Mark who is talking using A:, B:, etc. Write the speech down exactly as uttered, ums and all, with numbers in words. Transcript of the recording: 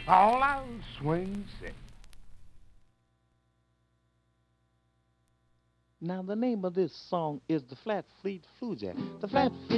A: All out swing set.
B: Now, the name of this song is the Flat Fleet Fool Jack. The Flat